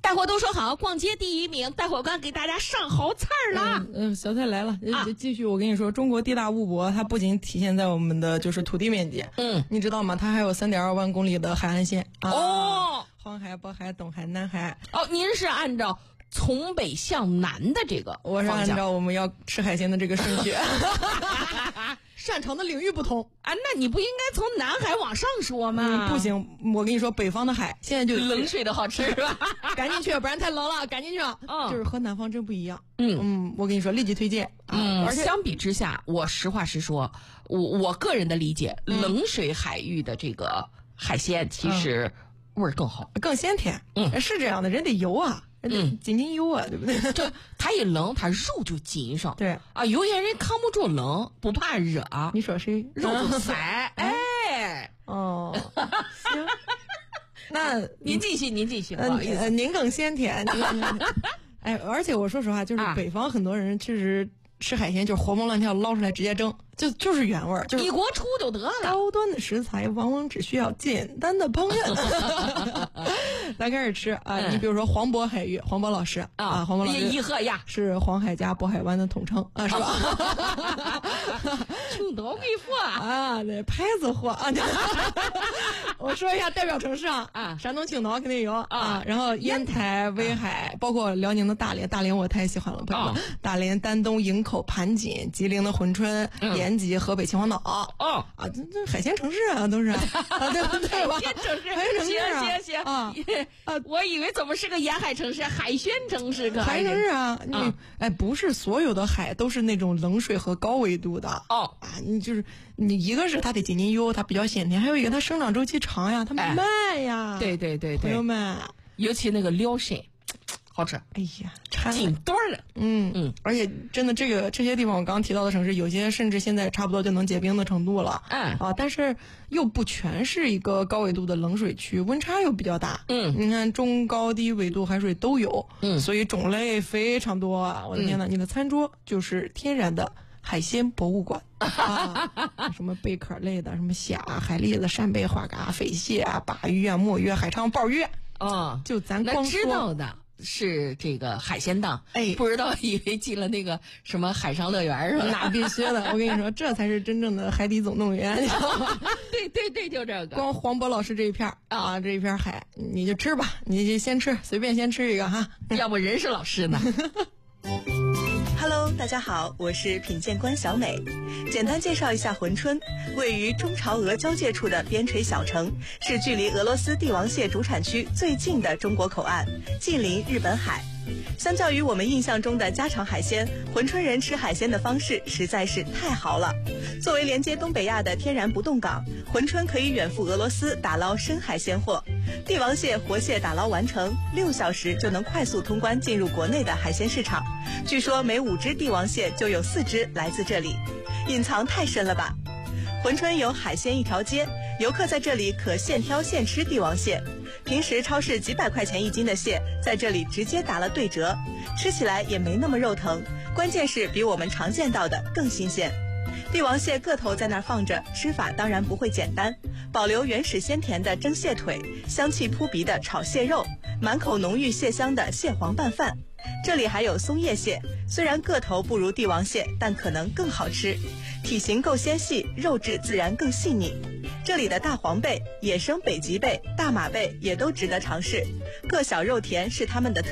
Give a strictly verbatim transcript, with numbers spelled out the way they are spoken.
大伙都说好，逛街第一名。待会儿我刚给大家上好菜儿了。 嗯、呃，小菜来了，啊、继续。我跟你说，中国地大物博，它不仅体现在我们的就是土地面积， 嗯， 你知道吗？它还有三点二万公里的海岸线。啊、 哦， 黄海、渤海、东海、南海。 哦，您是按照从北向南的这个， 我是按照我们要吃海鲜的这个顺序。擅长的领域不同啊，那你不应该从南海往上说吗？ 嗯、不行，我跟你说，北方的海现在就冷水的好吃是吧？ 赶紧去，不然太冷了，赶紧去。 嗯， 就是和南方真不一样。 嗯嗯，我跟你说，立即推荐。 嗯， 而且相比之下，我实话实说，我我个人的理解，嗯、冷水海域的这个海鲜其实味儿更好， 更鲜甜。 嗯， 是这样的，人得油啊。嗯，紧紧油啊，对不对？ 就它一冷，它肉就紧上。 对啊，有些人扛不住冷，不怕热。 你说谁？ 肉就塞。哎， 哦，行，那您继续，您继续。 呃，呃您更鲜甜。哎，而且我说实话，就是北方很多人确实吃海鲜就是活蹦乱跳，捞出来直接蒸，就就是原味儿，就是一锅出就得了。 高端的食材往往只需要简单的烹饪。咱开始吃啊！嗯、你比如说黄渤海域，黄渤老师啊，啊黄渤老师一喝呀是黄海加渤海湾的统称啊，是吧？ 青岛贵妇啊，对，牌子货啊。我说一下代表城市啊， 啊， 山东青岛肯定有啊， 啊然后烟台、威海，包括辽宁的大连，大连我太喜欢了，朋友们，啊、大连、丹东、营口、盘锦、吉林的珲春、嗯、延吉、河北秦皇岛。 哦啊，这这海鲜城市啊，都是啊，对不对吧？ 海鲜城市， 海鲜城市啊，行行行啊啊！ 我以为怎么是个沿海城市，海鲜城市可海鲜城市啊！你、啊、哎，不是所有的海都是那种冷水和高纬度的哦啊！你就是你一个是它得紧紧油，它比较鲜甜，还有一个它生长周期长呀，它慢呀。 哎、对对对对， 朋友们， 尤其那个辽参。好吃， 哎呀，馋紧端了， 嗯嗯，而且真的这个这些地方我刚刚提到的城市，有些甚至现在差不多就能结冰的程度了， 嗯啊，但是又不全是一个高纬度的冷水区，温差又比较大， 嗯， 你看中高低纬度海水都有， 嗯， 所以种类非常多啊！我的天哪，嗯、你的餐桌就是天然的海鲜博物馆啊，什么贝壳类的，什么虾、海蛎子、扇贝、花蛤、飞蟹啊、鲅鱼啊、墨鱼、海鲳、鲍鱼， 啊， 就咱光知道的。是这个海鲜档， 哎， 不知道以为进了那个什么海上乐园是吧？ 那必须的，我跟你说，这才是真正的海底总动员，你知道吗？ 对对对，就这个。 光黄渤老师这一片啊，这一片海，你就吃吧，你先吃，随便先吃一个哈， 要不人是老师呢。 Hello， 大家好，我是品鉴官小美。简单介绍一下珲春，位于中朝俄交界处的边陲小城，是距离俄罗斯帝王蟹主产区最近的中国口岸，近邻日本海。相较于我们印象中的家常海鲜，珲春人吃海鲜的方式实在是太豪了。作为连接东北亚的天然不动港，珲春可以远赴俄罗斯打捞深海鲜货。帝王蟹、活蟹打捞完成，六小时就能快速通关进入国内的海鲜市场。据说每五只帝王蟹就有四只来自这里，隐藏太深了吧？珲春有海鲜一条街，游客在这里可现挑现吃帝王蟹。平时超市几百块钱一斤的蟹，在这里直接打了对折，吃起来也没那么肉疼，关键是比我们常见到的更新鲜。帝王蟹个头在那儿放着，吃法当然不会简单，保留原始鲜甜的蒸蟹腿，香气扑鼻的炒蟹肉，满口浓郁蟹香的蟹黄拌饭。这里还有松叶蟹，虽然个头不如帝王蟹，但可能更好吃，体型够纤细，肉质自然更细腻。这里的大黄贝、野生北极贝、大马贝也都值得尝试，个小肉甜是它们的特